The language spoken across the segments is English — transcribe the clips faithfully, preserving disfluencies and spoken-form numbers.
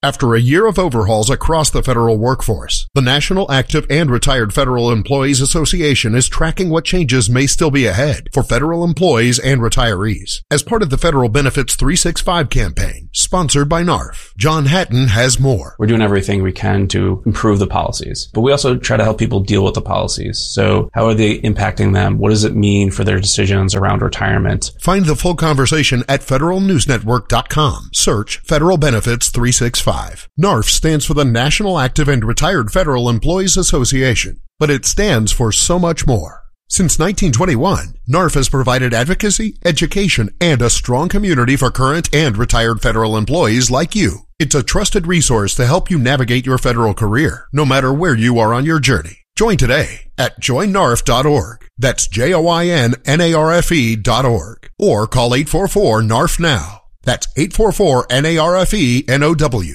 After a year of overhauls across the federal workforce, the National Active and Retired Federal Employees Association is tracking what changes may still be ahead for federal employees and retirees as part of the Federal Benefits three sixty-five campaign, sponsored by N A R F. John Hatton has more. We're doing everything we can to improve the policies, but we also try to help people deal with the policies. So how are they impacting them? What does it mean for their decisions around retirement? Find the full conversation at federal news network dot com. Search Federal Benefits three sixty-five. N A R F stands for the National Active and Retired Federal Employees Association, but it stands for so much more. Since nineteen twenty-one, N A R F has provided advocacy, education, and a strong community for current and retired federal employees like you. It's a trusted resource to help you navigate your federal career, no matter where you are on your journey. Join today at join N A R F dot org. That's J O I N N A R F E dot org. Or call eight four four N A R F now. That's eight four four N A R F E N O W.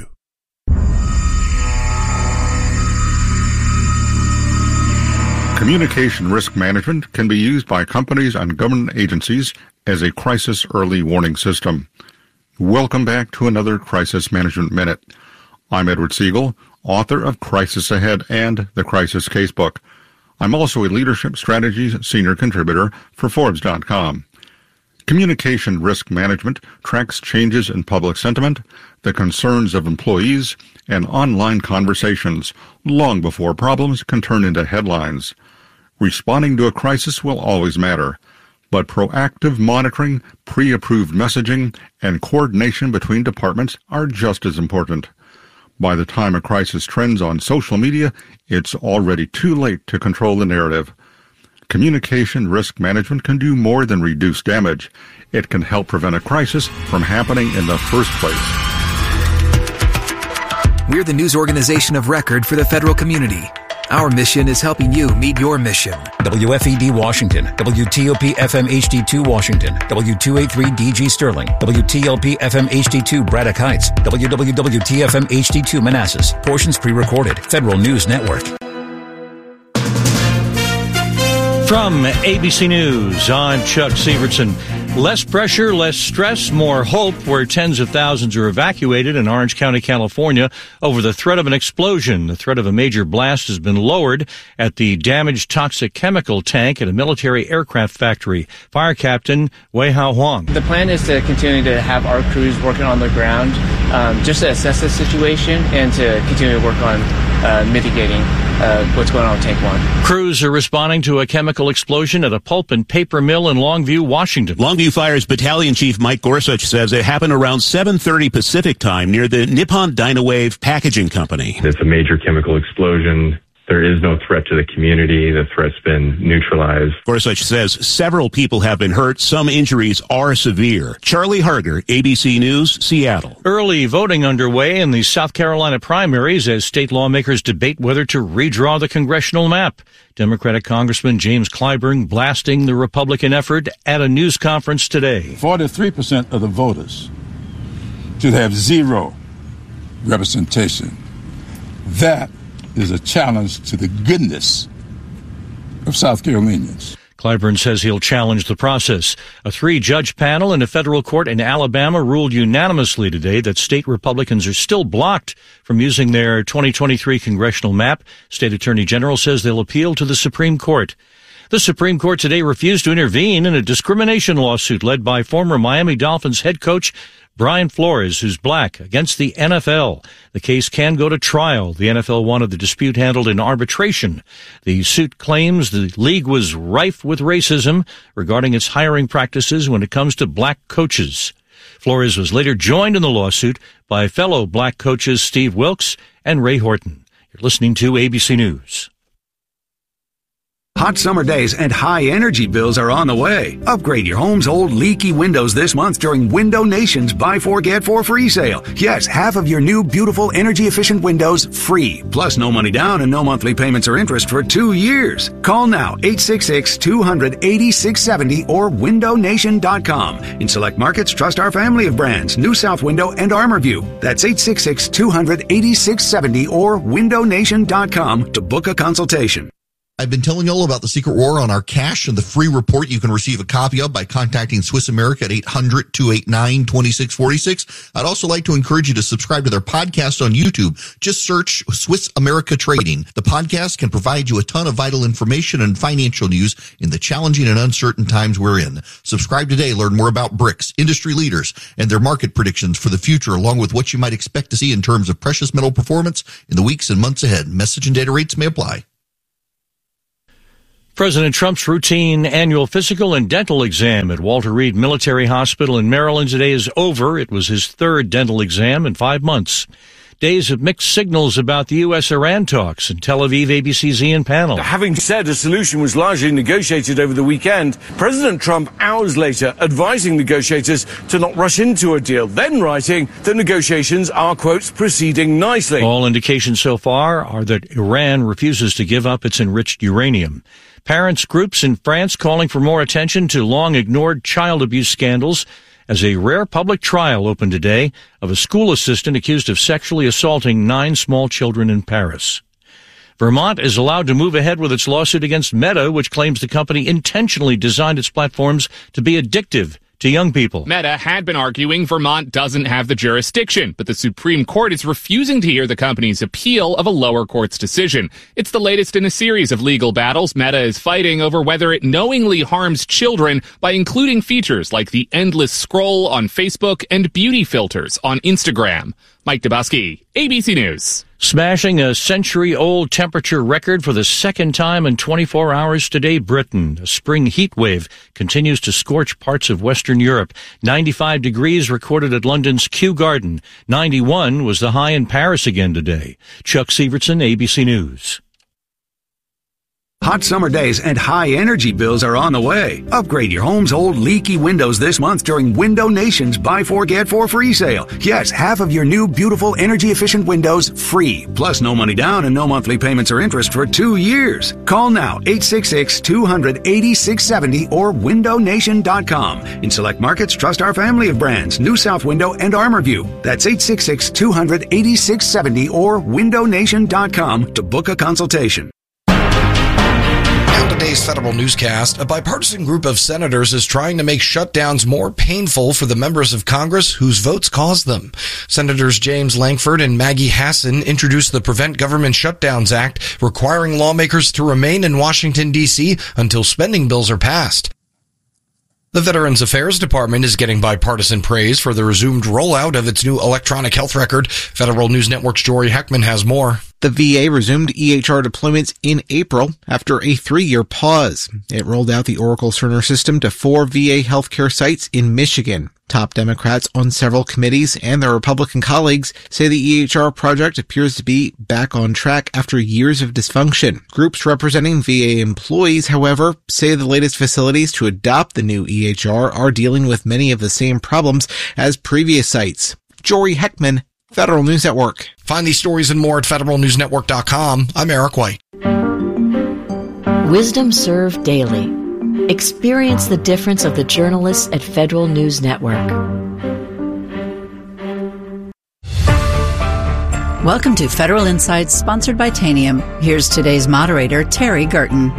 Communication risk management can be used by companies and government agencies as a crisis early warning system. Welcome back to another Crisis Management Minute. I'm Edward Siegel, author of Crisis Ahead and the Crisis Casebook. I'm also a leadership strategies senior contributor for Forbes dot com. Communication risk management tracks changes in public sentiment, the concerns of employees, and online conversations long before problems can turn into headlines. Responding to a crisis will always matter, but proactive monitoring, pre-approved messaging, and coordination between departments are just as important. By the time a crisis trends on social media, it's already too late to control the narrative. Communication risk management can do more than reduce damage. It can help prevent a crisis from happening in the first place. We're the news organization of record for the federal community. Our mission is helping you meet your mission. W F E D Washington, W T O P F M H D two Washington, W two eighty-three D G Sterling, W T L P F M H D two Braddock Heights, W W W T F M H D two Manassas. Portions pre-recorded. Federal News Network. From A B C News, I'm Chuck Severson. Less pressure, less stress, more hope, where tens of thousands are evacuated in Orange County, California, over the threat of an explosion. The threat of a major blast has been lowered at the damaged toxic chemical tank at a military aircraft factory. Fire Captain Wei Hao Huang. The plan is to continue to have our crews working on the ground, um, just to assess the situation and to continue to work on uh, mitigating uh, what's going on with Tank one. Crews are responding to a chemical explosion at a pulp and paper mill in Longview, Washington. Longview Fire's Battalion Chief Mike Gorsuch says it happened around seven thirty Pacific time near the Nippon Dynawave Packaging Company. It's a major chemical explosion. There is no threat to the community. The threat's been neutralized. Gorsuch says several people have been hurt. Some injuries are severe. Charlie Harger, A B C News, Seattle. Early voting underway in the South Carolina primaries as state lawmakers debate whether to redraw the congressional map. Democratic Congressman James Clyburn blasting the Republican effort at a news conference today. forty-three percent of the voters should have zero representation. That is a challenge to the goodness of South Carolinians. Clyburn says he'll challenge the process. A three-judge panel in a federal court in Alabama ruled unanimously today that state Republicans are still blocked from using their twenty twenty-three congressional map. State Attorney General says they'll appeal to the Supreme Court. The Supreme Court today refused to intervene in a discrimination lawsuit led by former Miami Dolphins head coach Brian Flores, who's black, against the N F L. The case can go to trial. The N F L wanted the dispute handled in arbitration. The suit claims the league was rife with racism regarding its hiring practices when it comes to black coaches. Flores was later joined in the lawsuit by fellow black coaches Steve Wilkes and Ray Horton. You're listening to A B C News. Hot summer days and high energy bills are on the way. Upgrade your home's old leaky windows this month during Window Nation's Buy Four Get Four free sale. Yes, half of your new beautiful energy efficient windows free. Plus no money down and no monthly payments or interest for two years. Call now eight six six, two hundred, eighty-six seventy or window nation dot com. In select markets, trust our family of brands, New South Window and ArmorView. That's eight six six, two hundred, eighty-six seventy or window nation dot com to book a consultation. I've been telling you all about the secret war on our cash and the free report you can receive a copy of by contacting Swiss America at eight hundred, two eight nine, two six four six. I'd also like to encourage you to subscribe to their podcast on YouTube. Just search Swiss America Trading. The podcast can provide you a ton of vital information and financial news in the challenging and uncertain times we're in. Subscribe today. Learn more about BRICS, industry leaders, and their market predictions for the future, along with what you might expect to see in terms of precious metal performance in the weeks and months ahead. Message and data rates may apply. President Trump's routine annual physical and dental exam at Walter Reed Military Hospital in Maryland today is over. It was his third dental exam in five months. Days of mixed signals about the U S Iran talks and Tel Aviv A B C's Ian Pannell. Having said a solution was largely negotiated over the weekend, President Trump hours later advising negotiators to not rush into a deal, then writing that negotiations are, quotes, proceeding nicely. All indications so far are that Iran refuses to give up its enriched uranium. Parents groups in France calling for more attention to long-ignored child abuse scandals as a rare public trial opened today of a school assistant accused of sexually assaulting nine small children in Paris. Vermont is allowed to move ahead with its lawsuit against Meta, which claims the company intentionally designed its platforms to be addictive to young people. Meta had been arguing Vermont doesn't have the jurisdiction, but the Supreme Court is refusing to hear the company's appeal of a lower court's decision. It's the latest in a series of legal battles Meta is fighting over whether it knowingly harms children by including features like the endless scroll on Facebook and beauty filters on Instagram. Mike Dubosky, A B C News. Smashing a century-old temperature record for the second time in twenty-four hours today, Britain. A spring heat wave continues to scorch parts of Western Europe. ninety-five degrees recorded at London's Kew Garden. ninety-one was the high in Paris again today. Chuck Severson, A B C News. Hot summer days and high energy bills are on the way. Upgrade your home's old leaky windows this month during Window Nation's Buy Four Get Four free sale. Yes, half of your new beautiful energy efficient windows free. Plus no money down and no monthly payments or interest for two years. Call now eight six six, two hundred, eighty-six seventy or window nation dot com. In select markets, trust our family of brands, New South Window and ArmorView. That's eight six six, two hundred, eighty-six seventy or window nation dot com to book a consultation. Today's Federal Newscast, a bipartisan group of senators is trying to make shutdowns more painful for the members of Congress whose votes caused them. Senators James Lankford and Maggie Hassan introduced the Prevent Government Shutdowns Act, requiring lawmakers to remain in Washington, D C until spending bills are passed. The Veterans Affairs Department is getting bipartisan praise for the resumed rollout of its new electronic health record. Federal News Network's Jory Heckman has more. The V A resumed E H R deployments in April after a three-year pause. It rolled out the Oracle Cerner system to four V A healthcare sites in Michigan. Top Democrats on several committees and their Republican colleagues say the E H R project appears to be back on track after years of dysfunction. Groups representing V A employees, however, say the latest facilities to adopt the new E H R are dealing with many of the same problems as previous sites. Jory Heckman, Federal News Network. Find these stories and more at federal news network dot com. I'm Eric White. Wisdom Served Daily. Experience the difference of the journalists at Federal News Network. Welcome to Federal Insights, sponsored by Tanium. Here's today's moderator, Terry Gerton.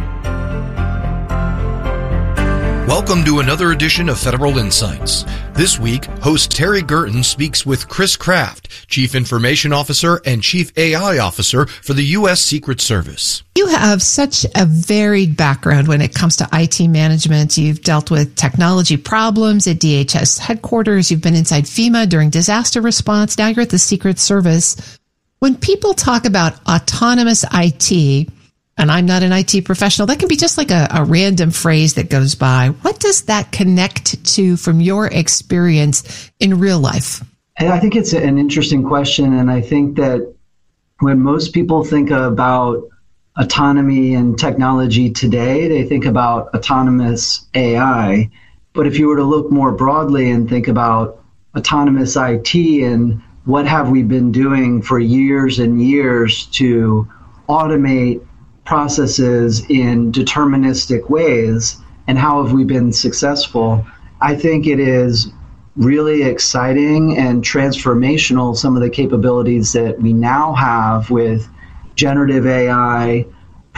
Welcome to another edition of Federal Insights. This week, host Terry Gerton speaks with Chris Kraft, Chief Information Officer and Chief A I Officer for the U S Secret Service. You have such a varied background when it comes to I T management. You've dealt with technology problems at D H S headquarters. You've been inside FEMA during disaster response. Now you're at the Secret Service. When people talk about autonomous I T, and I'm not an I T professional, that can be just like a, a random phrase that goes by. What does that connect to from your experience in real life? I think it's an interesting question. And I think that when most people think about autonomy and technology today, they think about autonomous A I. But if you were to look more broadly and think about autonomous I T and what have we been doing for years and years to automate processes in deterministic ways, and how have we been successful? I think it is really exciting and transformational, some of the capabilities that we now have with generative A I,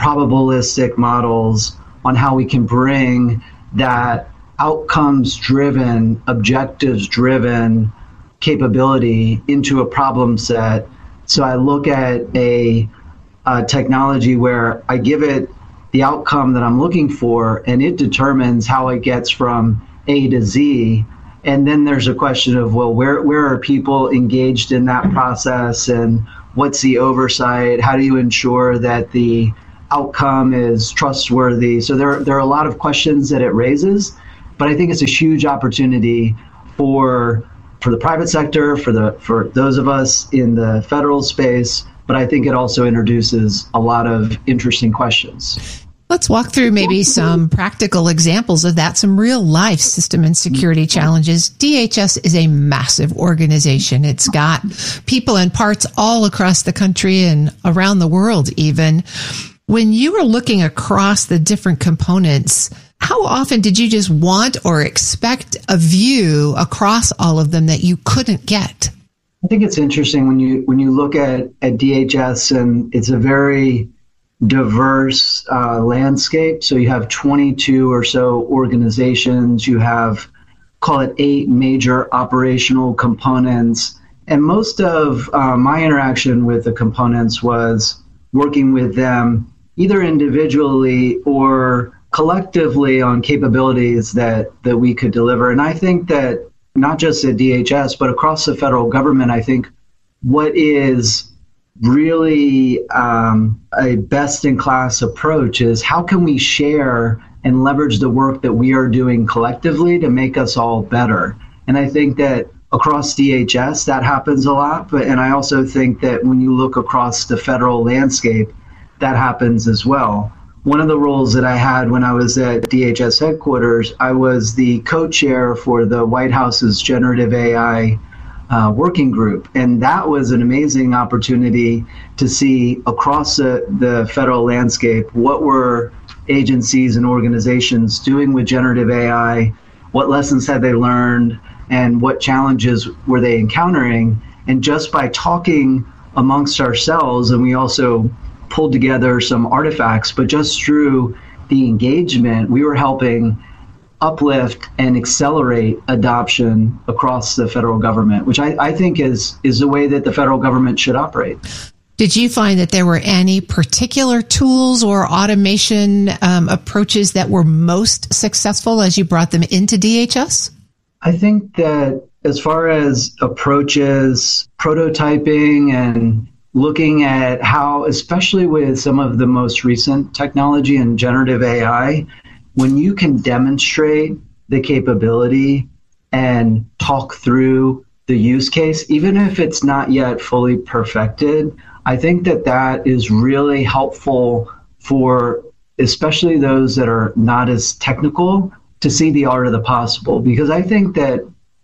probabilistic models on how we can bring that outcomes-driven, objectives-driven capability into a problem set. So I look at a, a technology where I give it the outcome that I'm looking for, and it determines how it gets from A to Z. And then there's a question of, well, where where are people engaged in that process, and what's the oversight? How do you ensure that the outcome is trustworthy? So there, there are a lot of questions that it raises, but I think it's a huge opportunity for for the private sector, for the for those of us in the federal space, but I think it also introduces a lot of interesting questions. Let's walk through maybe some practical examples of that, some real life system and security challenges. D H S is a massive organization. It's got people and parts all across the country and around the world even. When you were looking across the different components, how often did you just want or expect a view across all of them that you couldn't get? I think it's interesting when you when you look at, at D H S, and it's a very diverse uh, landscape. So you have twenty-two or so organizations. You have, call it eight major operational components. And most of uh, my interaction with the components was working with them either individually or collectively on capabilities that, that we could deliver. And I think that not just at D H S, but across the federal government, I think what is really um, a best-in-class approach is how can we share and leverage the work that we are doing collectively to make us all better. And I think that across D H S, that happens a lot. But and I also think that when you look across the federal landscape, that happens as well. One of the roles that I had when I was at D H S headquarters, I was the co-chair for the White House's Generative A I Uh, working group. And that was an amazing opportunity to see across the, the federal landscape what were agencies and organizations doing with generative A I, what lessons had they learned, and what challenges were they encountering. And just by talking amongst ourselves, and we also pulled together some artifacts, but just through the engagement, we were helping uplift and accelerate adoption across the federal government, which I, I think is is the way that the federal government should operate. Did you find that there were any particular tools or automation um, approaches that were most successful as you brought them into D H S? I think that as far as approaches, prototyping and looking at how, especially with some of the most recent technology and generative A I, when you can demonstrate the capability and talk through the use case, even if it's not yet fully perfected, I think that that is really helpful for especially those that are not as technical to see the art of the possible. Because I think that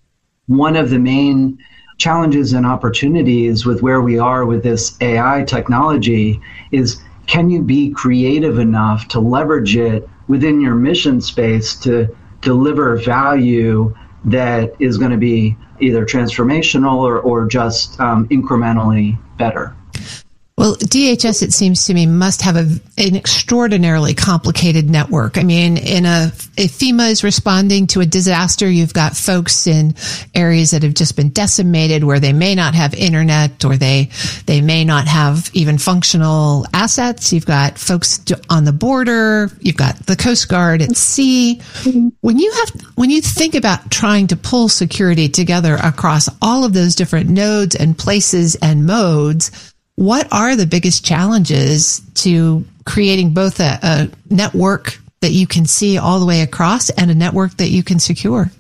one of the main challenges and opportunities with where we are with this A I technology is, can you be creative enough to leverage it within your mission space to deliver value that is going to be either transformational or, or just um, incrementally better? Well, D H S, it seems to me, must have a, an extraordinarily complicated network. I mean, in a, if FEMA is responding to a disaster, you've got folks in areas that have just been decimated where they may not have internet, or they, they may not have even functional assets. You've got folks on the border. You've got the Coast Guard at sea. When you have, when you think about trying to pull security together across all of those different nodes and places and modes, what are the biggest challenges to creating both a, a network that you can see all the way across and a network that you can secure?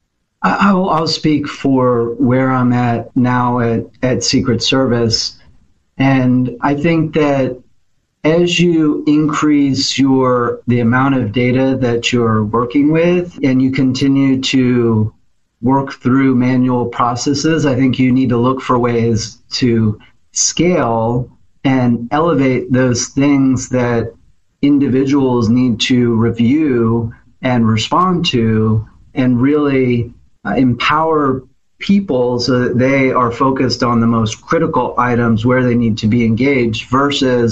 I'll, I'll speak for where I'm at now at, at Secret Service. And I think that as you increase your the amount of data that you're working with, and you continue to work through manual processes, I think you need to look for ways to scale and elevate those things that individuals need to review and respond to, and really uh, empower people so that they are focused on the most critical items where they need to be engaged, versus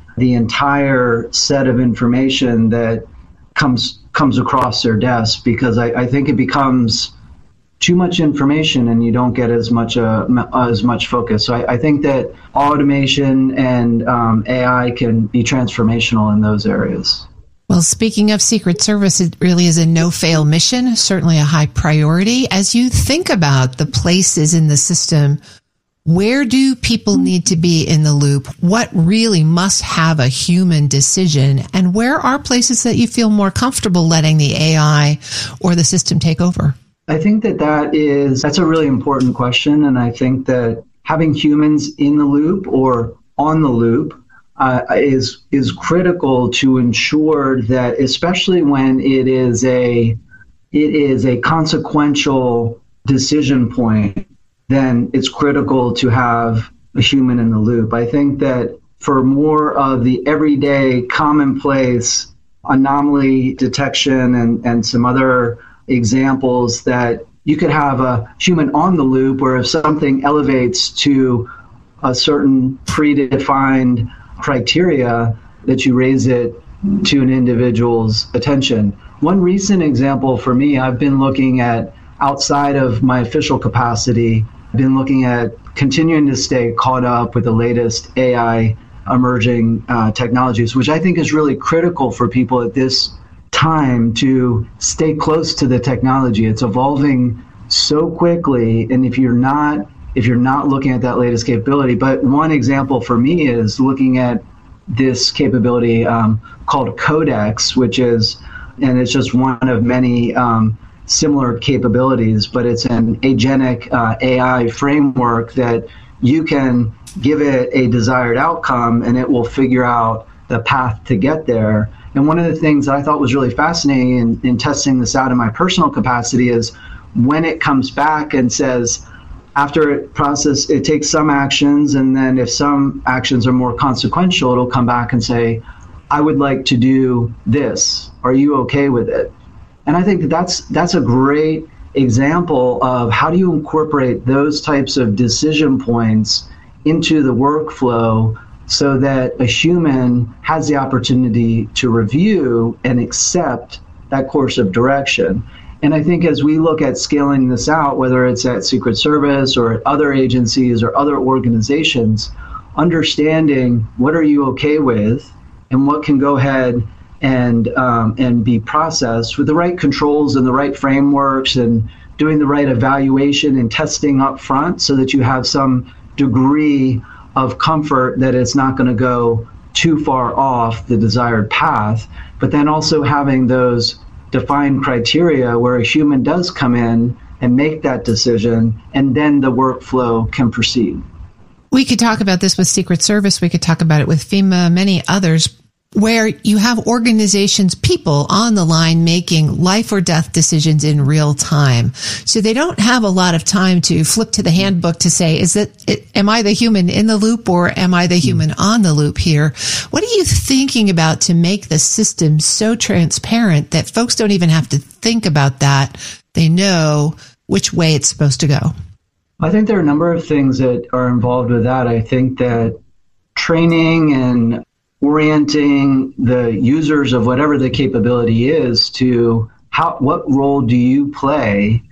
the entire set of information that comes comes across their desk, because I, I think it becomes too much information and you don't get as much uh, as much focus. So I, I think that automation and um, A I can be transformational in those areas. Well, speaking of Secret Service, it really is a no-fail mission, certainly a high priority. As you think about the places in the system, where do people need to be in the loop? What really must have a human decision? And where are places that you feel more comfortable letting the A I or the system take over? I think that that is, that's a really important question. And I think that having humans in the loop or on the loop uh, is is critical to ensure that, especially when it is a it is a consequential decision point, then it's critical to have a human in the loop. I think that for more of the everyday commonplace anomaly detection and, and some other examples, that you could have a human on the loop, where if something elevates to a certain predefined criteria, that you raise it to an individual's attention. One recent example for me, I've been looking at, outside of my official capacity, I've been looking at continuing to stay caught up with the latest A I emerging uh, technologies, which I think is really critical for people at this time to stay close to the technology. It's evolving so quickly, and if you're not if you're not looking at that latest capability. But one example for me is looking at this capability um, called Codex, which is, and it's just one of many um, similar capabilities, but it's an agentic uh, A I framework that you can give it a desired outcome and it will figure out the path to get there. And one of the things that I thought was really fascinating in, in testing this out in my personal capacity is when it comes back and says, after it process, it takes some actions, and then if some actions are more consequential, it'll come back and say, I would like to do this. Are you okay with it? And I think that that's, that's a great example of how do you incorporate those types of decision points into the workflow so that a human has the opportunity to review and accept that course of direction. And I think as we look at scaling this out, whether it's at Secret Service or at other agencies or other organizations, understanding what are you okay with and what can go ahead and um, and be processed with the right controls and the right frameworks, and doing the right evaluation and testing up front so that you have some degree of comfort that it's not going to go too far off the desired path, but then also having those defined criteria where a human does come in and make that decision, and then the workflow can proceed. We could talk about this with Secret Service. We could talk about it with FEMA, many others, where you have organizations, people on the line making life or death decisions in real time. So they don't have a lot of time to flip to the handbook to say, is it, it am I the human in the loop or am I the human on the loop here? What are you thinking about to make the system so transparent that folks don't even have to think about that? They know which way it's supposed to go. I think there are a number of things that are involved with that. I think that training and orienting the users of whatever the capability is to how, what role do you play,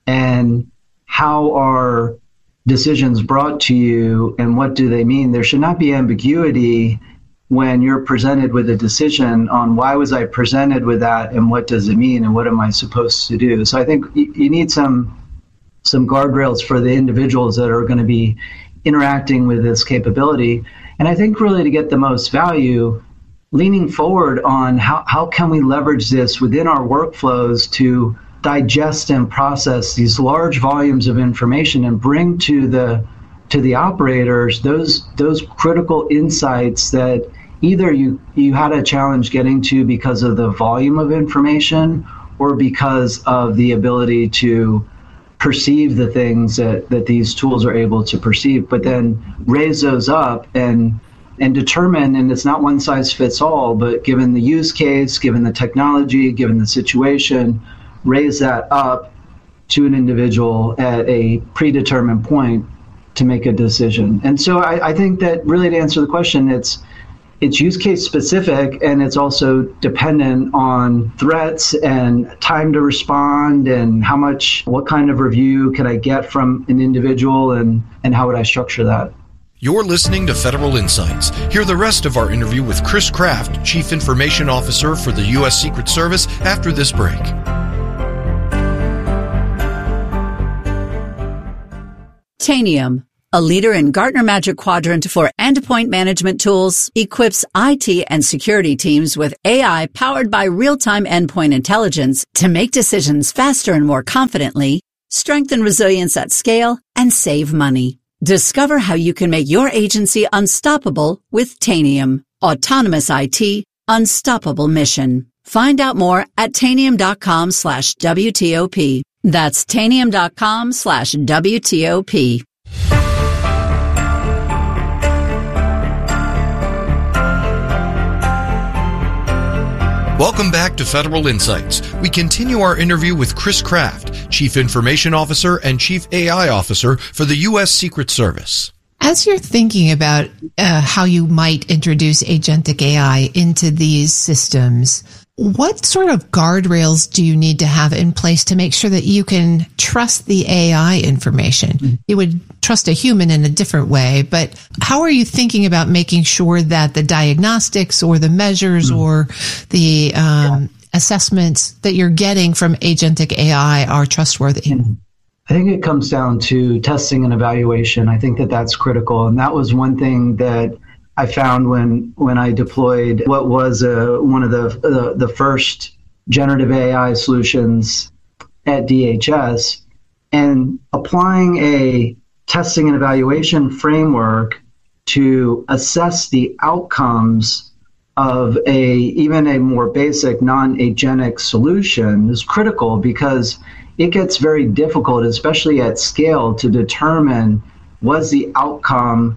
and how are decisions brought to you, and what do they mean? There should not be ambiguity when you're presented with a decision on why was I presented with that, and what does it mean, and what am I supposed to do? So I think you need some some guardrails for the individuals that are going to be interacting with this capability. And I think really to get the most value, leaning forward on how, how can we leverage this within our workflows to digest and process these large volumes of information and bring to the to the operators those those critical insights that either you, you had a challenge getting to because of the volume of information or because of the ability to perceive the things that, that these tools are able to perceive, but then raise those up and and determine, and it's not one size fits all, but given the use case, given the technology, given the situation, raise that up to an individual at a predetermined point to make a decision. And so I, I think that really to answer the question, it's it's use case specific, and it's also dependent on threats and time to respond and how much, what kind of review can I get from an individual, and, and how would I structure that? You're listening to Federal Insights. Hear the rest of our interview with Chris Kraft, Chief Information Officer for the U S Secret Service, after this break. Tanium, a leader in Gartner Magic Quadrant for endpoint management tools, equips I T and security teams with A I powered by real-time endpoint intelligence to make decisions faster and more confidently, strengthen resilience at scale, and save money. Discover how you can make your agency unstoppable with Tanium. Autonomous I T, unstoppable mission. Find out more at tanium.com slash WTOP. That's tanium.com slash WTOP. Welcome back to Federal Insights. We continue our interview with Chris Kraft, Chief Information Officer and Chief A I Officer for the U S Secret Service. As you're thinking about uh, how you might introduce agentic A I into these systems, what sort of guardrails do you need to have in place to make sure that you can trust the A I information? Mm-hmm. You would trust a human in a different way, but how are you thinking about making sure that the diagnostics or the measures mm-hmm. or the um, yeah. assessments that you're getting from agentic A I are trustworthy? Mm-hmm. I think it comes down to testing and evaluation. I think that that's critical. And that was one thing that I found when, when I deployed what was uh, one of the, the the first generative A I solutions at D H S, and applying a testing and evaluation framework to assess the outcomes of a even a more basic non-agentic solution is critical, because it gets very difficult, especially at scale, to determine was the outcome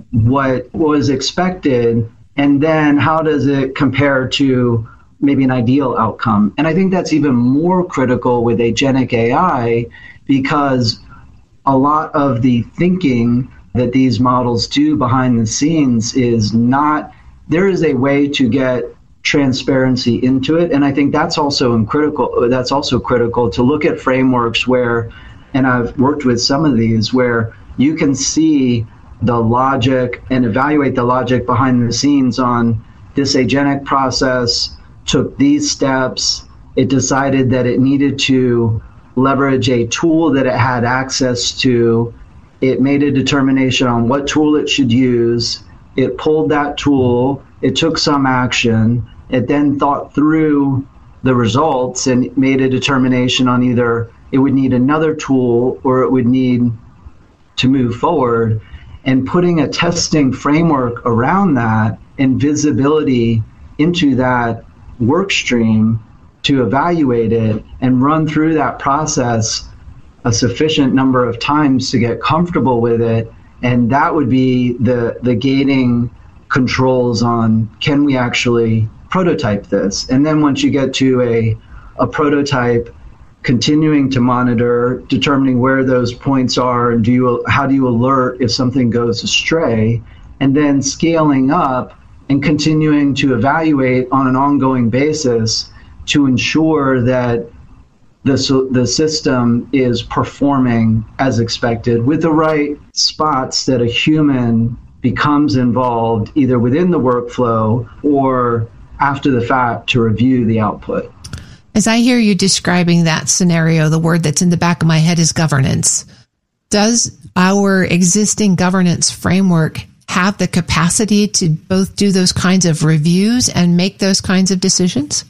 what was expected, and then how does it compare to maybe an ideal outcome. And I think that's even more critical with agentic A I, because a lot of the thinking that these models do behind the scenes is not, there is a way to get transparency into it. And I think that's also critical, that's also critical to look at frameworks where, and I've worked with some of these, where you can see the logic and evaluate the logic behind the scenes on this agentic process took these steps. It decided that it needed to leverage a tool that it had access to. It made a determination on what tool it should use. It pulled that tool. It took some action. It then thought through the results and made a determination on either it would need another tool or it would need to move forward. And putting a testing framework around that and visibility into that work stream to evaluate it and run through that process a sufficient number of times to get comfortable with it. And that would be the, the gating controls on, can we actually prototype this? And then once you get to a, a prototype, continuing to monitor, determining where those points are, and do you, how do you alert if something goes astray, and then scaling up and continuing to evaluate on an ongoing basis to ensure that the, the system is performing as expected with the right spots that a human becomes involved either within the workflow or after the fact to review the output. As I hear you describing that scenario, the word that's in the back of my head is governance. Does our existing governance framework have the capacity to both do those kinds of reviews and make those kinds of decisions?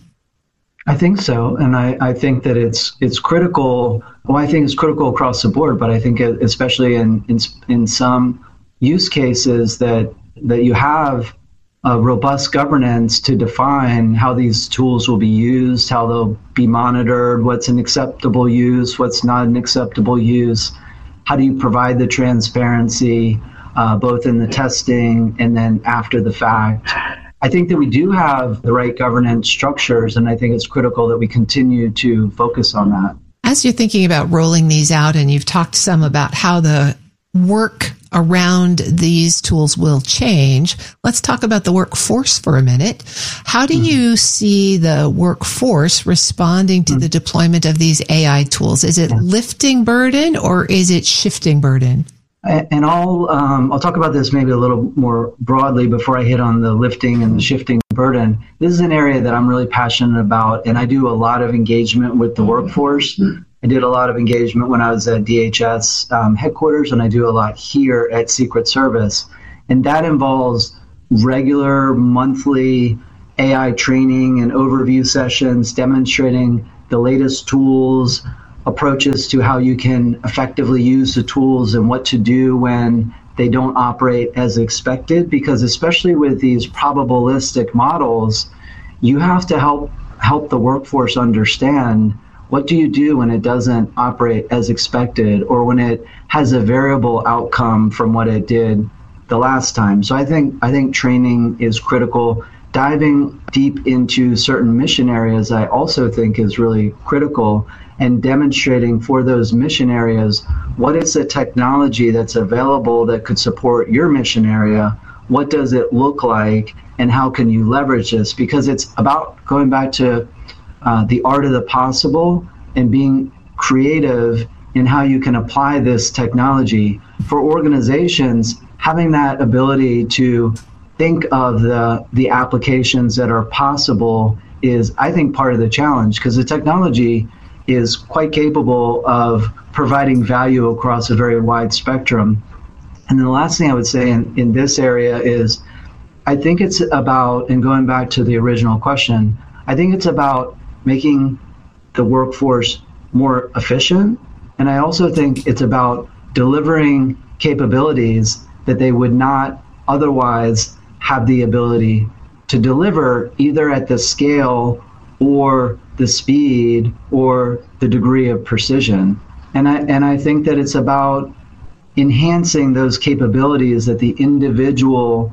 I think so. And I, I think that it's it's critical. Well, I think it's critical across the board, but I think it, especially in, in in some use cases that that you have a robust governance to define how these tools will be used, how they'll be monitored, what's an acceptable use, what's not an acceptable use. How do you provide the transparency, uh, both in the testing and then after the fact? I think that we do have the right governance structures, and I think it's critical that we continue to focus on that. As you're thinking about rolling these out, and you've talked some about how the work around these tools will change. Let's talk about the workforce for a minute. How do you see the workforce responding to the deployment of these A I tools? Is it lifting burden or is it shifting burden? And I'll um, I'll talk about this maybe a little more broadly before I hit on the lifting and the shifting burden. This is an area that I'm really passionate about, and I do a lot of engagement with the workforce. I did a lot of engagement when I was at D H S um, headquarters, and I do a lot here at Secret Service. And that involves regular monthly A I training and overview sessions demonstrating the latest tools, approaches to how you can effectively use the tools and what to do when they don't operate as expected. Because especially with these probabilistic models, you have to help help the workforce understand what do you do when it doesn't operate as expected or when it has a variable outcome from what it did the last time. So I think I think training is critical. Diving deep into certain mission areas I also think is really critical, and demonstrating for those mission areas what is the technology that's available that could support your mission area, what does it look like, and how can you leverage this? Because it's about going back to uh, the art of the possible and being creative in how you can apply this technology. For organizations, having that ability to think of the, the applications that are possible is, I think, part of the challenge, because the technology is quite capable of providing value across a very wide spectrum. And then the last thing I would say in, in this area is, I think it's about, and going back to the original question, I think it's about making the workforce more efficient. And I also think it's about delivering capabilities that they would not otherwise have the ability to deliver, either at the scale or the speed or the degree of precision. And I and I think that it's about enhancing those capabilities that the individual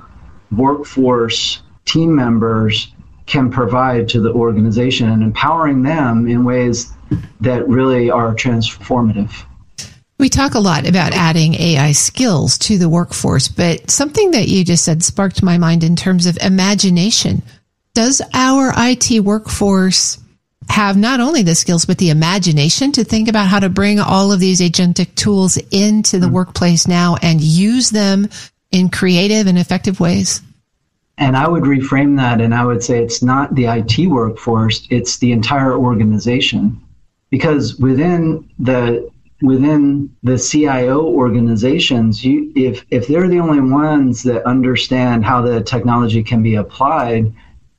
workforce team members can provide to the organization and empowering them in ways that really are transformative. We talk a lot about adding A I skills to the workforce, but something that you just said sparked my mind in terms of imagination. Does our I T workforce have not only the skills, but the imagination to think about how to bring all of these agentic tools into the mm-hmm. workplace now and use them in creative and effective ways? And I would reframe that, and I would say it's not the I T workforce, it's the entire organization. Because within the within the C I O organizations, you, if if they're the only ones that understand how the technology can be applied,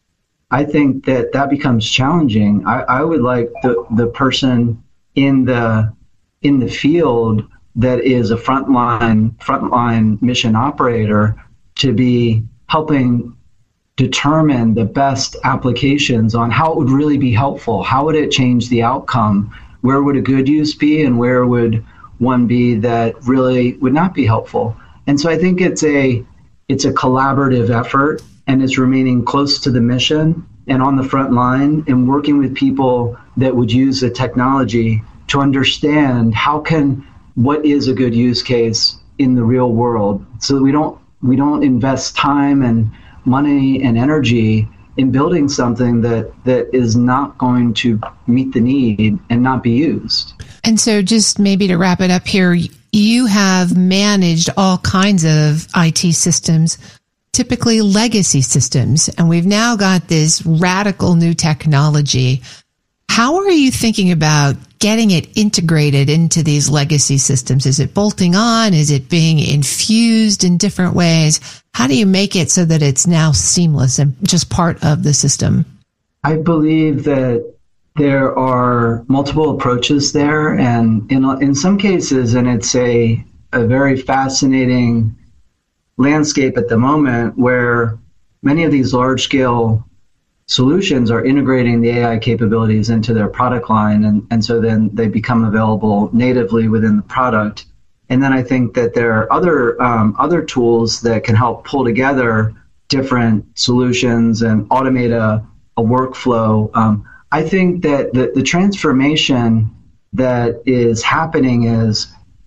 I think that that becomes challenging. I, I would like the, the person in the in the field that is a frontline frontline mission operator to be helping determine the best applications on how it would really be helpful. How would it change the outcome? Where would a good use be, and where would one be that really would not be helpful? And so I think it's a it's a collaborative effort, and it's remaining close to the mission and on the front line and working with people that would use the technology to understand how can what is a good use case in the real world, so that we don't we don't invest time and money and energy in building something that, that is not going to meet the need and not be used. And so just maybe to wrap it up here, you have managed all kinds of I T systems, typically legacy systems, and we've now got this radical new technology. How are you thinking about getting it integrated into these legacy systems? Is it bolting on? Is it being infused in different ways? How do you make it so that it's now seamless and just part of the system? I believe that there are multiple approaches there, and in in some cases, and it's a a very fascinating landscape at the moment where many of these large-scale solutions are integrating the A I capabilities into their product line, and, and so then they become available natively within the product. And then I think that there are other um, other tools that can help pull together different solutions and automate a, a workflow. Um, I think that the, the transformation that is happening is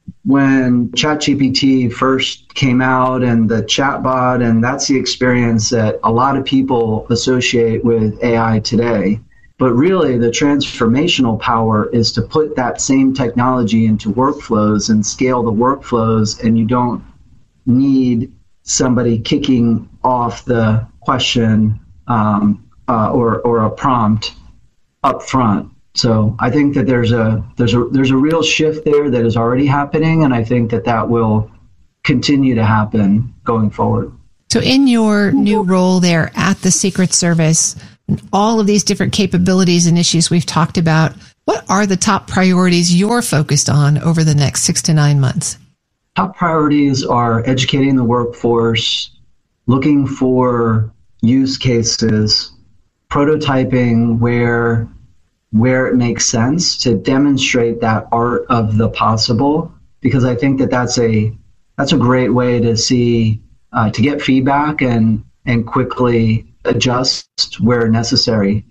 when ChatGPT first came out and the chatbot, and that's the experience that a lot of people associate with A I today. But really, the transformational power is to put that same technology into workflows and scale the workflows, and you don't need somebody kicking off the question um, uh, or or a prompt up front. So I think that there's a there's a there's a real shift there that is already happening, and I think that that will continue to happen going forward. So in your new role there at the Secret Service, and all of these different capabilities and issues we've talked about, what are the top priorities you're focused on over the next six to nine months? Top priorities are educating the workforce, looking for use cases, prototyping where where it makes sense to demonstrate that art of the possible, because I think that that's a that's a great way to see uh, to get feedback and and quickly adjust where necessary.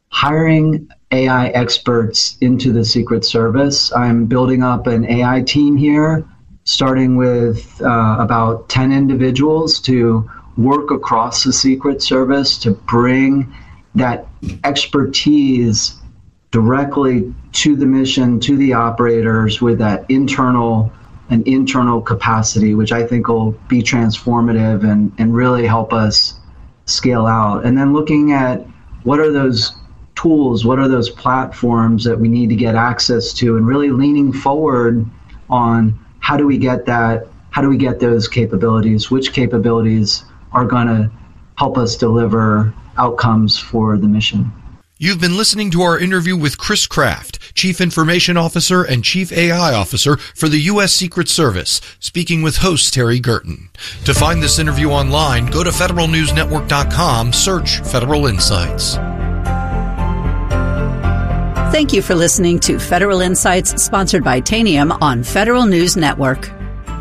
Hiring A I experts into the Secret Service. I'm building up an A I team here, starting with uh, about ten individuals to work across the Secret Service to bring that expertise directly to the mission, to the operators, with that internal an internal capacity, which I think will be transformative and, and really help us scale out. And then looking at what are those tools, what are those platforms that we need to get access to, and really leaning forward on how do we get that, how do we get those capabilities, which capabilities are going to help us deliver outcomes for the mission. You've been listening to our interview with Chris Kraft, Chief Information Officer and Chief A I Officer for the U S Secret Service, speaking with host Terry Gerton. To find this interview online, go to federal news network dot com, search Federal Insights. Thank you for listening to Federal Insights, sponsored by Tanium on Federal News Network.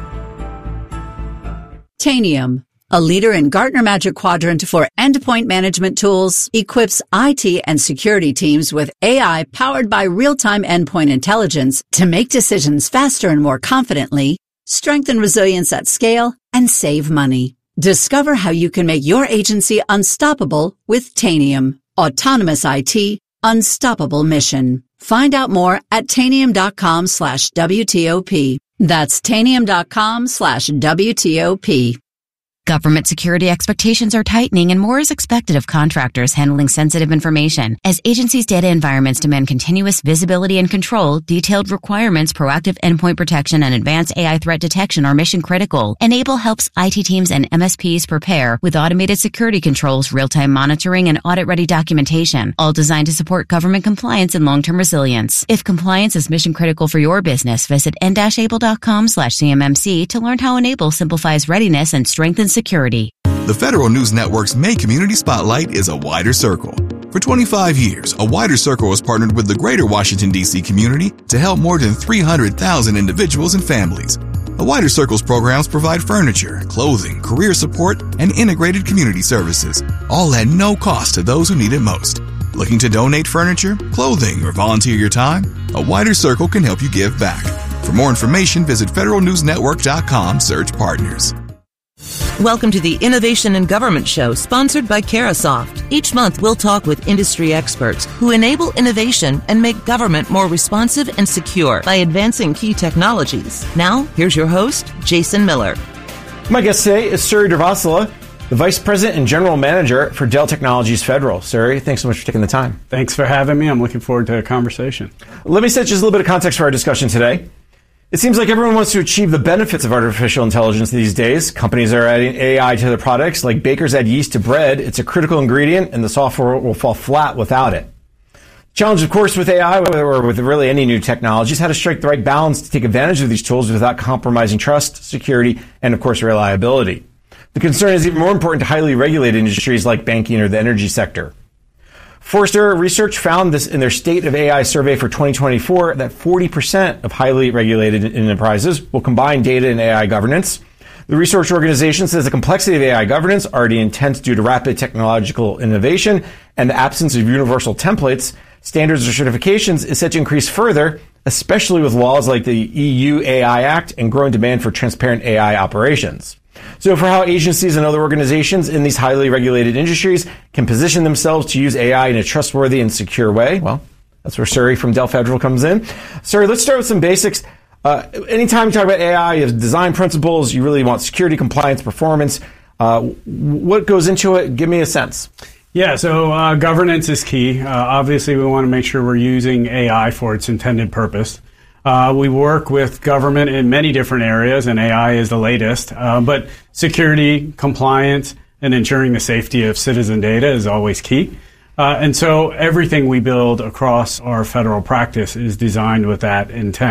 Tanium, a leader in Gartner Magic Quadrant for endpoint management tools, equips I T and security teams with A I powered by real-time endpoint intelligence to make decisions faster and more confidently, strengthen resilience at scale, and save money. Discover how you can make your agency unstoppable with Tanium. Autonomous I T, unstoppable mission. Find out more at tanium.com slash WTOP. That's tanium.com slash WTOP. Government security expectations are tightening and more is expected of contractors handling sensitive information. As agencies' data environments demand continuous visibility and control, detailed requirements, proactive endpoint protection, and advanced A I threat detection are mission critical. Enable helps I T teams and M S Ps prepare with automated security controls, real-time monitoring, and audit-ready documentation, all designed to support government compliance and long-term resilience. If compliance is mission critical for your business, visit n-able.com slash CMMC to learn how Enable simplifies readiness and strengthens security. The Federal News Network's May Community Spotlight is A Wider Circle. For twenty-five years, A Wider Circle has partnered with the greater Washington, D C community to help more than three hundred thousand individuals and families. A Wider Circle's programs provide furniture, clothing, career support, and integrated community services, all at no cost to those who need it most. Looking to donate furniture, clothing, or volunteer your time? A Wider Circle can help you give back. For more information, visit federal news network dot com, search partners. Welcome to the Innovation in Government Show, sponsored by Carasoft. Each month, we'll talk with industry experts who enable innovation and make government more responsive and secure by advancing key technologies. Now, here's your host, Jason Miller. My guest today is Suri Durvasula, the Vice President and General Manager for Dell Technologies Federal. Suri, thanks so much for taking the time. Thanks for having me. I'm looking forward to a conversation. Let me set just a little bit of context for our discussion today. It seems like everyone wants to achieve the benefits of artificial intelligence these days. Companies are adding A I to their products. Like bakers add yeast to bread, it's a critical ingredient, and the software will fall flat without it. Challenge, of course, with A I, or with really any new technology, is how to strike the right balance to take advantage of these tools without compromising trust, security, and, of course, reliability. The concern is even more important to highly regulated industries like banking or the energy sector. Forrester Research found this in their State of A I survey for twenty twenty-four that forty percent of highly regulated enterprises will combine data and A I governance. The research organization says the complexity of A I governance, already intense due to rapid technological innovation and the absence of universal templates, standards, or certifications, is set to increase further especially with laws like the E U A I Act and growing demand for transparent A I operations. So for how agencies and other organizations in these highly regulated industries can position themselves to use A I in a trustworthy and secure way, well, that's where Suri from Dell Federal comes in. Suri, let's start with some basics. Uh, anytime you talk about A I, you have design principles, you really want security, compliance, performance. Uh, what goes into it? Give me a sense. Yeah, so uh, governance is key. Uh, obviously, we want to make sure we're using A I for its intended purpose. Uh, we work with government in many different areas, and A I is the latest. Uh, but security, compliance, and ensuring the safety of citizen data is always key. Uh, and so everything we build across our federal practice is designed with that intent.